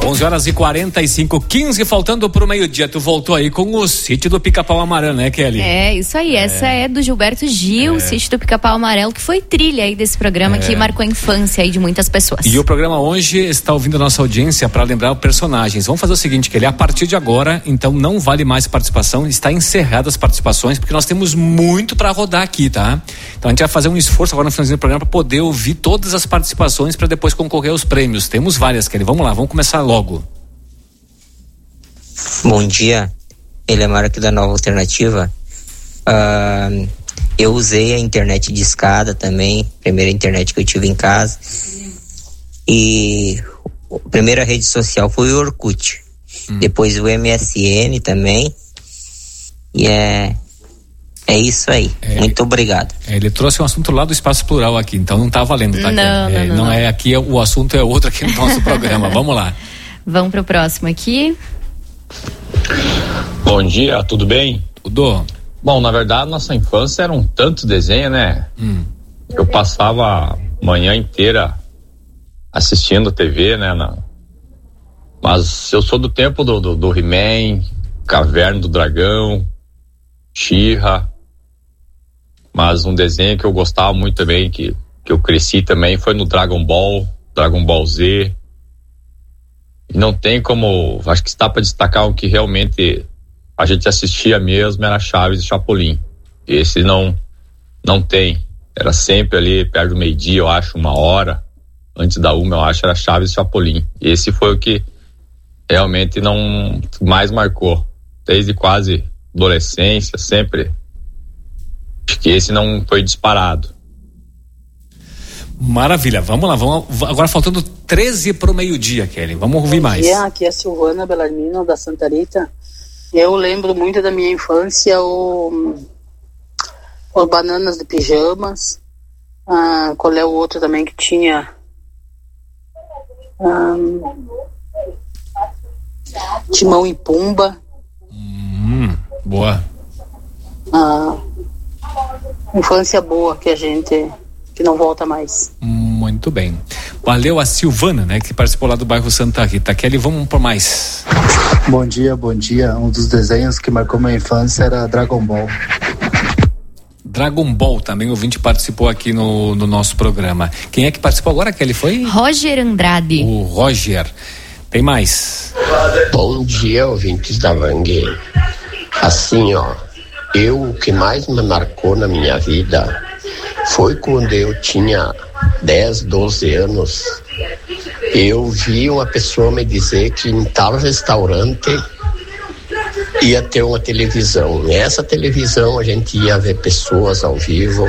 11h45, 15 faltando pro meio-dia. Tu voltou aí com o Sítio do Pica-Pau Amarelo, né, Kelly? É, isso aí. Essa é do Gilberto Gil, Sítio do Pica-Pau Amarelo, que foi trilha aí desse programa que marcou a infância aí de muitas pessoas. E o programa hoje está ouvindo a nossa audiência para lembrar os personagens. Vamos fazer o seguinte, Kelly, a partir de agora, então não vale mais participação, está encerradas as participações, porque nós temos muito para rodar aqui, tá? Então a gente vai fazer um esforço agora no finalzinho do programa para poder ouvir todas as participações para depois concorrer aos prêmios. Temos várias, Kelly. Vamos lá, vamos começar logo. Bom dia, ele é Mara aqui da Nova Alternativa. Eu usei a internet de escada também, primeira internet que eu tive em casa. E a primeira rede social foi o Orkut. Depois o MSN também. E é isso aí. Muito obrigado. Ele trouxe um assunto lá do Espaço Plural aqui, então não tá valendo, tá? Não é aqui, o assunto é outro aqui no nosso programa. Vamos lá. Vamos pro próximo aqui. Bom dia, tudo bem? Tudo. Bom, na verdade, nossa infância era um tanto desenho, né? Eu passava a manhã inteira assistindo TV, né? Mas eu sou do tempo do He-Man, Caverna do Dragão, She-Ra. Mas um desenho que eu gostava muito também, que eu cresci também, foi no Dragon Ball Z. E não tem como, acho que está para destacar o que realmente a gente assistia mesmo, era Chaves e Chapolin. Esse não tem, era sempre ali perto do meio-dia, eu acho, 1h, antes da 1h, eu acho, era Chaves e Chapolin. Esse foi o que realmente não mais marcou, desde quase adolescência, sempre. Acho que esse não foi disparado. Maravilha, vamos lá, agora faltando 13 pro meio-dia, Kelly, vamos ouvir mais. Aqui é a Silvana Bellarmino da Santa Rita. Eu lembro muito da minha infância os Bananas de Pijamas. Qual é o outro também que tinha? Timão e Pumba. Boa. Infância boa que não volta mais. Muito bem. Valeu a Silvana, né, que participou lá do bairro Santa Rita. Kelly, vamos por mais. Bom dia. Um dos desenhos que marcou minha infância era Dragon Ball. Dragon Ball também, o ouvinte participou aqui no nosso programa. Quem é que participou agora, Kelly? Foi? Roger Andrade. O Roger. Tem mais. Bom dia, ouvintes da Wang. Assim, o que mais me marcou na minha vida foi quando eu tinha 10, 12 anos. Eu vi uma pessoa me dizer que em tal restaurante ia ter uma televisão. Nessa televisão a gente ia ver pessoas ao vivo.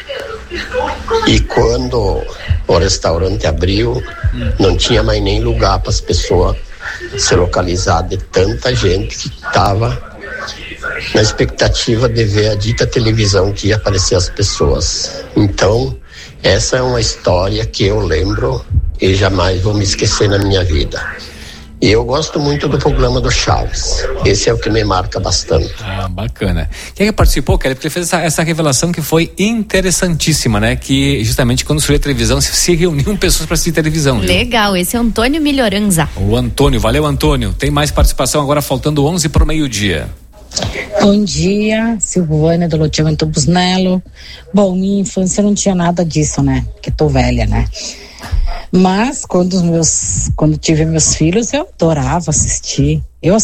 E quando o restaurante abriu, não tinha mais nem lugar para as pessoas se localizar, de tanta gente que estava na expectativa de ver a dita televisão que ia aparecer as pessoas. Então, essa é uma história que eu lembro e jamais vou me esquecer na minha vida. E eu gosto muito do programa do Chaves. Esse é o que me marca bastante. Bacana. Quem participou, Kelly? Porque ele fez essa revelação que foi interessantíssima, né? Que justamente quando surgiu a televisão, se reuniam pessoas para assistir televisão. Legal, viu? Esse é o Antônio Melhoranza. O Antônio, valeu, Antônio. Tem mais participação agora, faltando 11 pro meio-dia. Bom dia, Silvana do loteamento Busnello. Bom, minha infância não tinha nada disso, né? Porque tô velha, né? Mas quando tive meus filhos, eu adorava assistir. Eu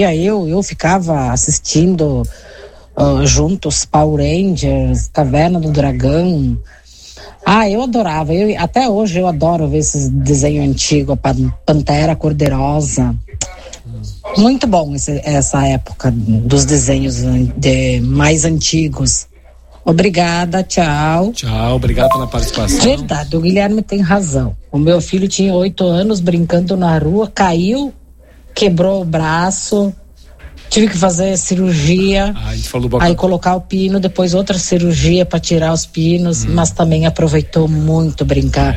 ficava assistindo juntos Power Rangers, Caverna do Dragão. Eu adorava. Até hoje eu adoro ver esses desenhos antigos, Pantera Cor-de-Rosa. Muito bom essa época dos desenhos mais antigos. Obrigada, tchau. Tchau, obrigado pela participação. Verdade, o Guilherme tem razão. O meu filho tinha 8 anos, brincando na rua, caiu, quebrou o braço, tive que fazer cirurgia, aí colocar o pino, depois outra cirurgia para tirar os pinos, mas também aproveitou muito brincar.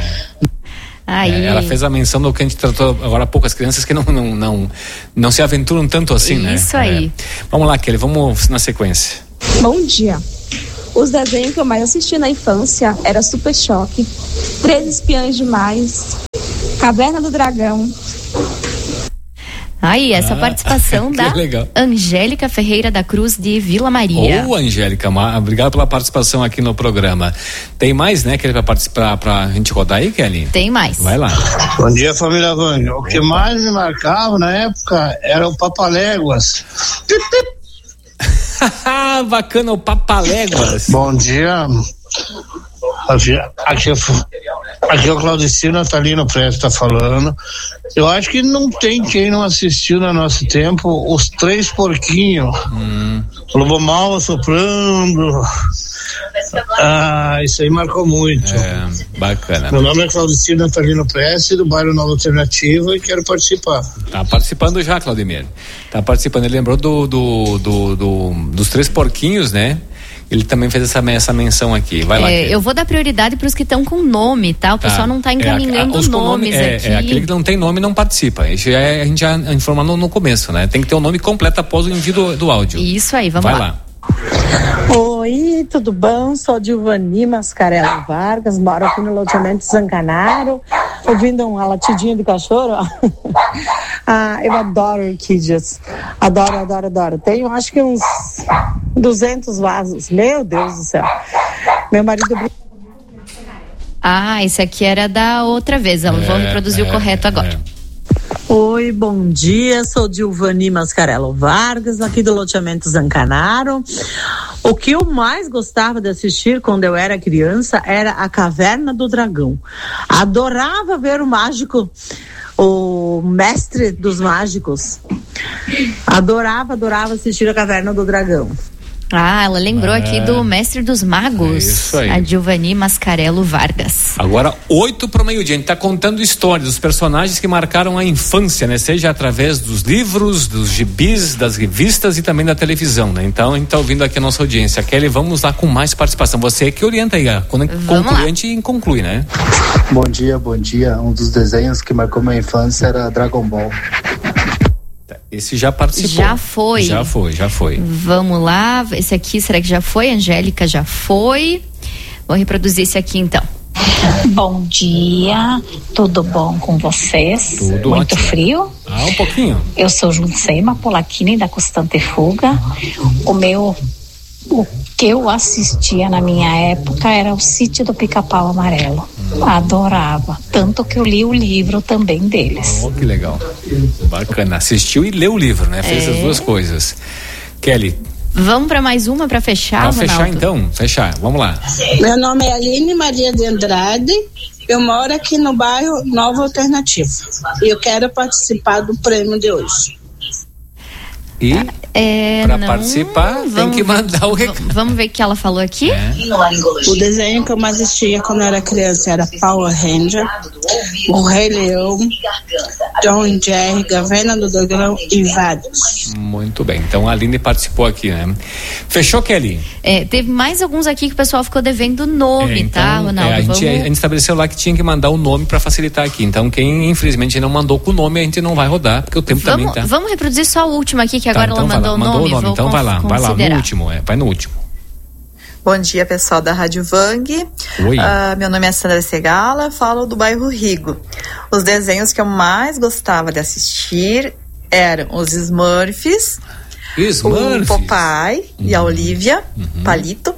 Ela fez a menção do que a gente tratou agora há pouco, as crianças que não se aventuram tanto assim, né? Isso aí. Vamos lá, Kelly, vamos na sequência. Bom dia. Os desenhos que eu mais assisti na infância era Super Choque, Três Espiãs Demais, Caverna do Dragão, Aí, essa participação da legal. Angélica Ferreira da Cruz de Vila Maria. Ô, Angélica, obrigado pela participação aqui no programa. Tem mais, né, Kelly, pra participar, pra gente rodar aí, Kelly? Tem mais. Vai lá. Bom dia, família Vang. O que mais me marcava na época era o Papaléguas. Bacana, o Papaléguas. Bom dia. Aqui é o Claudicino Natalino Preto tá falando. Eu acho que não tem quem não assistiu no nosso tempo os 3 porquinhos. Lobo Mal soprando. Isso aí marcou muito. Bacana. Meu nome é Claudicino Natalino Preto, do bairro Nova Alternativa, e quero participar. Tá participando já, Claudemir. Tá participando. Ele lembrou dos 3 porquinhos, né? Ele também fez essa menção aqui. Vai lá. Eu vou dar prioridade para os que estão com nome, tá? O pessoal não tá encaminhando nomes aqui. Aquele que não tem nome não participa. Isso a gente já informou no começo, né? Tem que ter o nome completo após o envio do áudio. Isso aí, vamos lá. Vai lá. Oi, tudo bom? Sou Dilvani Mascarello Vargas, moro aqui no loteamento Zancanaro, ouvindo uma latidinha de cachorro. Eu adoro orquídeas, adoro. Tenho acho que uns 200 vasos, meu Deus do céu. Meu marido... esse aqui era da outra vez, vamos reproduzir o correto agora. Oi, bom dia, sou Dilvani Mascarello Vargas, aqui do loteamento Zancanaro. O que eu mais gostava de assistir quando eu era criança era a Caverna do Dragão. Adorava ver o mágico, o mestre dos mágicos. Adorava assistir a Caverna do Dragão. Ela lembrou aqui do Mestre dos Magos, isso aí. A Dilvani Mascarello Vargas. Agora 8 pro meio-dia, a gente tá contando histórias dos personagens que marcaram a infância, né? Seja através dos livros, dos gibis, das revistas e também da televisão, né? Então a gente tá ouvindo aqui a nossa audiência. Kelly, vamos lá com mais participação. Você é que orienta aí, quando conclui, a gente conclui, né? Bom dia. Um dos desenhos que marcou minha infância era Dragon Ball. Esse já participou. Já foi. Vamos lá, esse aqui, será que já foi? Angélica já foi. Vou reproduzir esse aqui então. Bom dia, tudo bom com vocês? Tudo muito ótimo. Frio? Um pouquinho. Eu sou Juncema Polacchini da Constante Fuga. O que eu assistia na minha época era o Sítio do Pica-Pau Amarelo. Adorava, tanto que eu li o livro também deles. Que legal, bacana, assistiu e leu o livro, né? Fez as duas coisas. Kelly, vamos para mais uma para fechar, Ronaldo? Fechar então, vamos lá. Meu nome é Aline Maria de Andrade, eu moro aqui no bairro Nova Alternativa e eu quero participar do prêmio de hoje. E para participar tem que mandar o recado. Vamos ver o que ela falou aqui. O desenho que eu mais assistia quando eu era criança era Power Ranger, o Rei Leão, Tom e Jerry, Caverna do Dragão e vários. Muito bem, então a Aline participou aqui, né? Fechou, Kelly? Teve mais alguns aqui que o pessoal ficou devendo nome, então, tá, Ronaldo? A gente estabeleceu lá que tinha que mandar o nome para facilitar aqui. Então quem infelizmente não mandou com o nome, a gente não vai rodar, porque o tempo também tá. Vamos reproduzir só o último aqui, que agora então ela mandou o nome. Então vai lá, no último, vai no último. Bom dia, pessoal da Rádio Vang. Oi. Meu nome é Sandra Segala, falo do bairro Rigo. Os desenhos que eu mais gostava de assistir eram os Smurfs, o Popeye e a Olivia, Palito,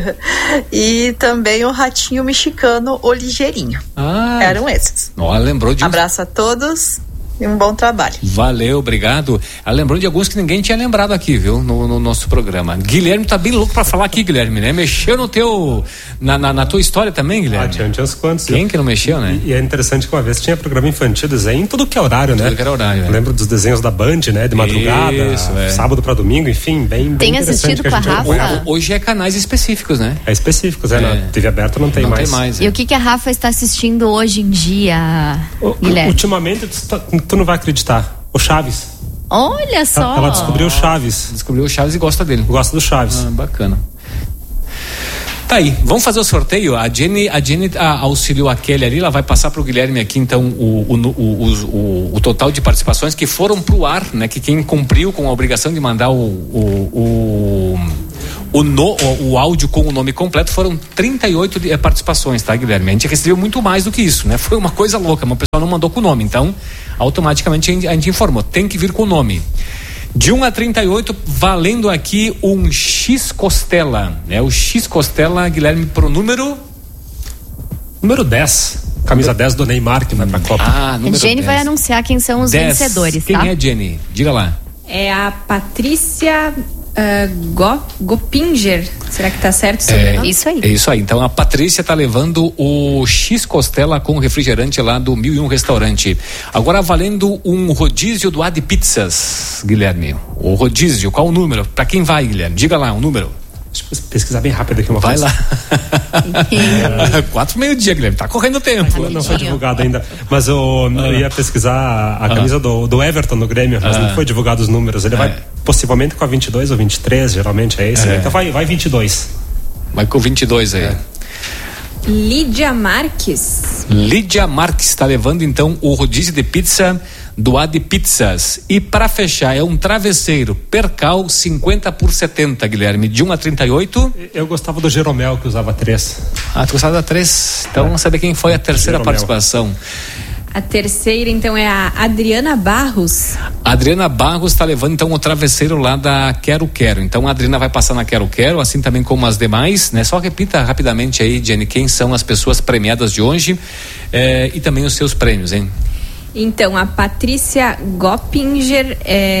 e também o ratinho mexicano, o Ligeirinho. Eram esses. Lembrou de Abraço a todos. E um bom trabalho. Valeu, obrigado. Lembrou de alguns que ninguém tinha lembrado aqui, viu? No nosso programa. Guilherme tá bem louco pra falar aqui, Guilherme, né? Mexeu no teu... Na tua história também, Guilherme? Tinha uns quantos. Quem que não mexeu, né? E é interessante que uma vez tinha programa infantil, desenho em tudo que é horário, né? Tudo que era horário, Lembro dos desenhos da Band, né? De madrugada, sábado pra domingo, enfim, bem Tem assistido com a Rafa? Hoje é canais específicos, né? Específicos, na TV aberta não tem mais. E o que a Rafa está assistindo hoje em dia, Guilherme? Ultimamente, tu não vai acreditar. O Chaves. Olha só. Ela descobriu o Chaves. Descobriu o Chaves e gosta dele. Gosta do Chaves. Bacana. Tá aí, vamos fazer o sorteio. A Jenny auxiliou a Kelly ali, ela vai passar pro Guilherme aqui então o total de participações que foram pro ar, né? Que quem cumpriu com a obrigação de mandar o áudio com o nome completo foram 38 participações, tá, Guilherme? A gente recebeu muito mais do que isso, né? Foi uma coisa louca, mas o pessoal não mandou com o nome, então automaticamente a gente informou, tem que vir com o nome. De 1 a 38, valendo aqui um X Costela, né? O X Costela, Guilherme, pro número 10. Camisa 10 do Neymar, que vai pra Copa. A Jenny 10. Vai anunciar quem são os 10 vencedores, quem tá? É, Jenny? Diga lá. É a Patrícia Gopinger. Será que tá certo o sobrenome? Isso aí. É isso aí. Então a Patrícia tá levando o X Costela com refrigerante lá do 1001 Restaurante. Agora valendo um rodízio do Ad Pizzas, Guilherme. O rodízio, qual o número? Pra quem vai, Guilherme? Diga lá, um número. Deixa eu pesquisar bem rápido aqui uma Vai coisa. Lá. 4 meio-dia, Guilherme. Tá correndo o tempo. Não foi divulgado ainda. Mas eu ia pesquisar a camisa do Everton no Grêmio, mas não foi divulgado os números. Ele vai possivelmente com a 22 ou 23, geralmente é esse. Então vai 22. Vai com 22 aí. Lídia Marques. Lídia Marques está levando então o rodízio de pizza do Ad Pizzas. E para fechar, é um travesseiro Percal 50 por 70, Guilherme, de 1 a 38. Eu gostava do Jeromel, que usava 3. Ah, tu gostava da 3? Então vamos saber quem foi a terceira participação. A terceira, então, é a Adriana Barros. A Adriana Barros está levando, então, o travesseiro lá da Quero Quero. Então, a Adriana vai passar na Quero Quero, assim também como as demais, né? Só repita rapidamente aí, Jenny, quem são as pessoas premiadas de hoje e também os seus prêmios, hein? Então, a Patrícia Gopinger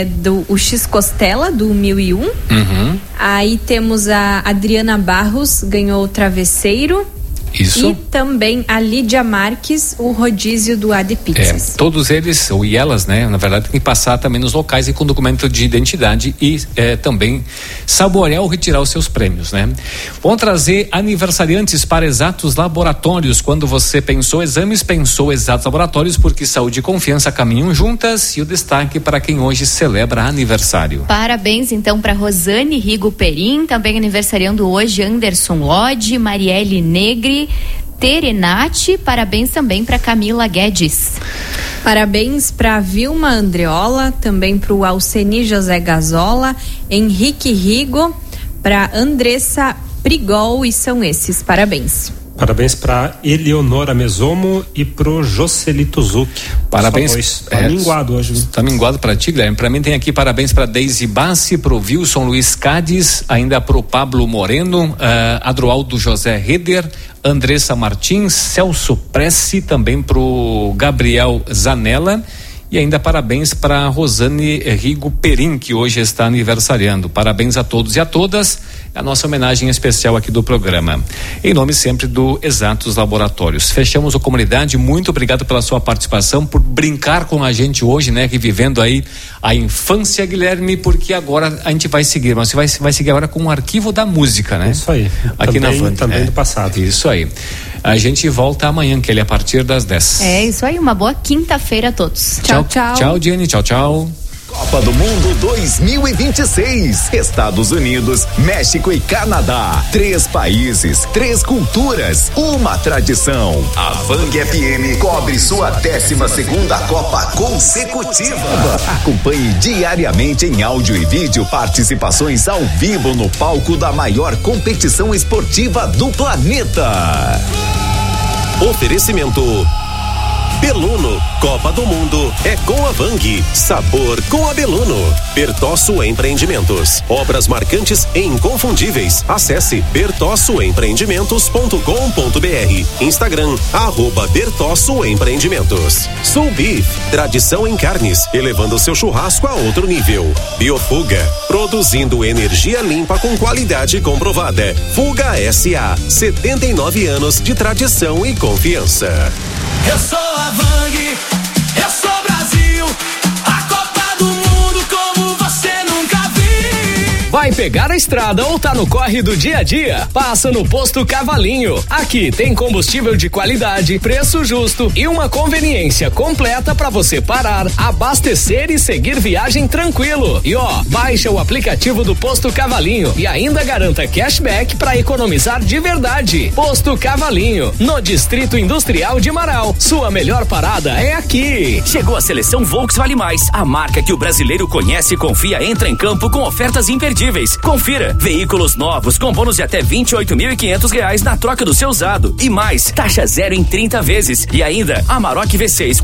do X Costela, do 1001. Uhum. Aí temos a Adriana Barros, ganhou o travesseiro. Isso. E também a Lídia Marques, o rodízio do Ad Pizzas. Todos eles, ou elas, né? Na verdade, tem que passar também nos locais e com documento de identidade e também saborear ou retirar os seus prêmios, né? Vão trazer aniversariantes para Exatos Laboratórios. Quando você pensou exames, pensou Exatos Laboratórios, porque saúde e confiança caminham juntas. E o destaque para quem hoje celebra aniversário. Parabéns, então, para Rosane Rigo Perim, também aniversariando hoje Anderson Lodge, Marielle Negri, Terenati, parabéns também para Camila Guedes. Parabéns para Vilma Andreola, também para o Alceni José Gazola, Henrique Rigo, para Andressa Prigol, e são esses, parabéns. Parabéns para Eleonora Mesomo e pro Joselito Zucchi. Parabéns. Tá minguado hoje. Tá minguado para ti, Guilherme. Para mim tem aqui parabéns para Deise Bassi, pro Wilson Luiz Cádiz, ainda pro Pablo Moreno, Adroaldo José Reder, Andressa Martins, Celso Pressi, também pro Gabriel Zanella. E ainda parabéns para Rosane Rigo Perim, que hoje está aniversariando. Parabéns a todos e a todas. É a nossa homenagem especial aqui do programa. Em nome sempre do Exatos Laboratórios. Fechamos a comunidade. Muito obrigado pela sua participação, por brincar com a gente hoje, né? Revivendo aí a infância, Guilherme, porque agora a gente vai seguir. Mas você vai seguir agora com o arquivo da música, né? Isso aí. Aqui também, na Van. Também do passado. Isso aí. A gente volta amanhã, que ele é a partir das 10. É isso aí, uma boa quinta-feira a todos. Tchau, tchau. Tchau, Jenny. Tchau, tchau. Copa do Mundo 2026. Estados Unidos, México e Canadá. 3 países, 3 culturas, uma tradição. A Vang FM cobre sua 12ª Copa consecutiva. Acompanhe diariamente em áudio e vídeo participações ao vivo no palco da maior competição esportiva do planeta. Oferecimento Beluno, Copa do Mundo é com a Vang, sabor com a Beluno. Bertosso Empreendimentos, obras marcantes e inconfundíveis. Acesse bertossoempreendimentos.com.br. Instagram, @Bertosso Empreendimentos. Soul Beef, tradição em carnes, elevando seu churrasco a outro nível. Biofuga, produzindo energia limpa com qualidade comprovada. Fuga SA, 79 anos de tradição e confiança. Eu sou a Vang, eu sou Brasil, a Copa do Mundo como você nunca viu. Vai pegar a estrada ou tá no corre do dia a dia? Passa no Posto Cavalinho. Aqui tem combustível de qualidade, preço justo e uma conveniência completa para você parar, abastecer e seguir viagem tranquilo. E baixa o aplicativo do Posto Cavalinho e ainda garanta cashback para economizar de verdade. Posto Cavalinho, no Distrito Industrial de Marau. Sua melhor parada é aqui. Chegou a seleção Volks Vale Mais, a marca que o brasileiro conhece e confia, entra em campo com ofertas imperdíveis. Confira, veículos novos com bônus de até R$28.500 na troca do seu usado e mais, taxa zero em 30 vezes e ainda Amarok V6